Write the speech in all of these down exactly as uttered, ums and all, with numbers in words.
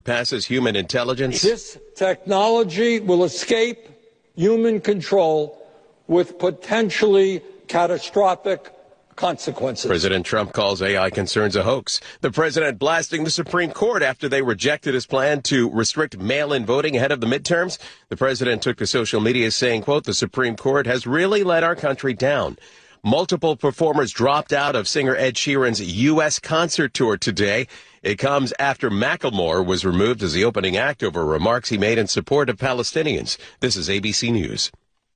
passes human intelligence. This technology will escape human control with potentially catastrophic consequences. President Trump calls A I concerns a hoax. The president blasting the Supreme Court after they rejected his plan to restrict mail-in voting ahead of the midterms. The president took to social media saying, quote, the Supreme Court has really let our country down. Multiple performers dropped out of singer Ed Sheeran's U S concert tour today. It comes after Macklemore was removed as the opening act over remarks he made in support of Palestinians. This is A B C News.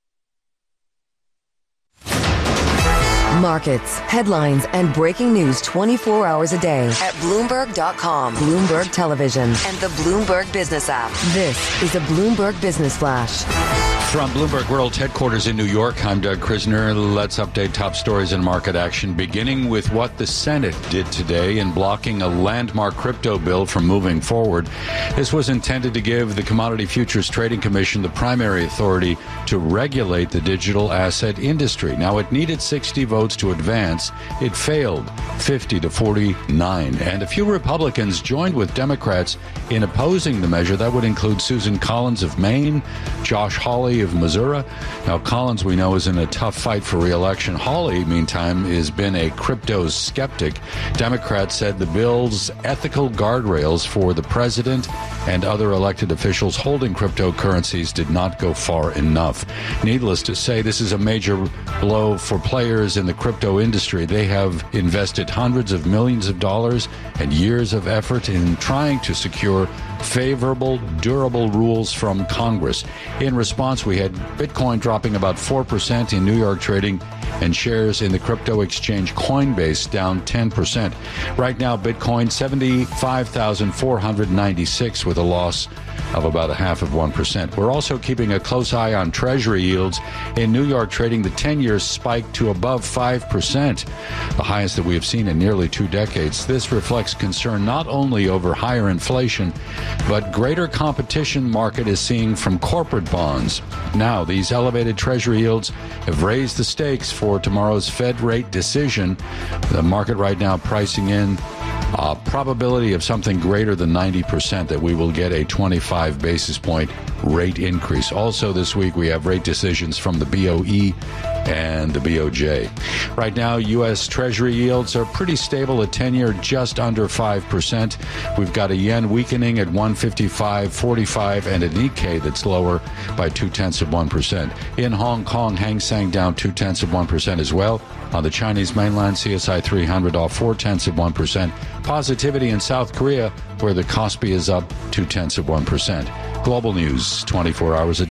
Markets, headlines, and breaking news twenty-four hours a day at Bloomberg dot com, Bloomberg Television, and the Bloomberg Business app. This is a Bloomberg Business Flash. From Bloomberg World Headquarters in New York, I'm Doug Krisner. Let's update top stories and market action, beginning with what the Senate did today in blocking a landmark crypto bill from moving forward. This was intended to give the Commodity Futures Trading Commission the primary authority to regulate the digital asset industry. Now, it needed sixty votes to advance. It failed, fifty to forty-nine. And a few Republicans joined with Democrats in opposing the measure. That would include Susan Collins of Maine, Josh Hawley of Missouri. Now, Collins, we know, is in a tough fight for re-election. Hawley, meantime, has been a crypto skeptic. Democrats said the bill's ethical guardrails for the president and other elected officials holding cryptocurrencies did not go far enough. Needless to say, this is a major blow for players in the crypto industry. They have invested hundreds of millions of dollars and years of effort in trying to secure favorable, durable rules from Congress. In response, we had Bitcoin dropping about four percent in New York trading and shares in the crypto exchange Coinbase down ten percent. Right now, Bitcoin seventy-five thousand four hundred ninety-six with a loss of about a half of one percent. We're also keeping a close eye on Treasury yields. In New York trading, the ten-year spiked to above five percent, the highest that we have seen in nearly two decades. This reflects concern not only over higher inflation, but greater competition market is seeing from corporate bonds. Now, these elevated Treasury yields have raised the stakes for tomorrow's Fed rate decision. The market right now pricing in a probability of something greater than ninety percent that we will get a twenty-five basis point rate increase. Also this week, we have rate decisions from the B O E and the B O J. Right now, U S. Treasury yields are pretty stable at ten-year, just under five percent. We've got a yen weakening at one fifty-five forty-five and a Nikkei that's lower by two-tenths of one percent. In Hong Kong, Hang Seng down two-tenths of one percent as well. On the Chinese mainland, C S I three hundred off four-tenths of one percent. Positivity in South Korea, where the Kospi is up two-tenths of one percent. Global news, twenty-four hours a day.